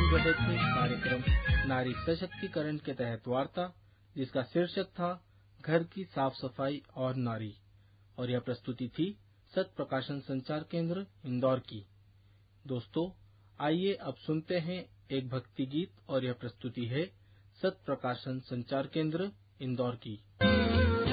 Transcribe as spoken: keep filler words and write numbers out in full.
सुन रहे थे कार्यक्रम नारी सशक्तिकरण के तहत वार्ता, जिसका शीर्षक था घर की साफ सफाई और नारी, और यह प्रस्तुति थी सत्य प्रकाशन संचार केंद्र इंदौर की। दोस्तों, आइए अब सुनते हैं एक भक्ति गीत, और यह प्रस्तुति है सत्य प्रकाशन संचार केंद्र इंदौर की।